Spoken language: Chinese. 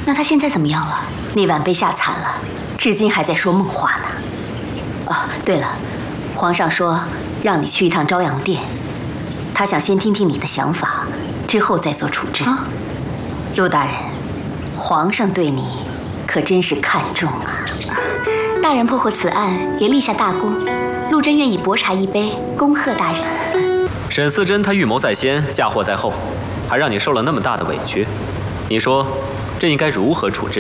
那他现在怎么样了？ 那晚被吓惨了，至今还在说梦话呢。哦，对了，皇上说让你去一趟朝阳殿，他想先听听你的想法，之后再做处置。啊，陆大人，皇上对你可真是看重啊！ 大人破获此案也立下大功，陆贞愿以薄茶一杯，恭贺大人。 沈思珍她预谋在先，嫁祸在后，还让你受了那么大的委屈，你说这应该如何处置？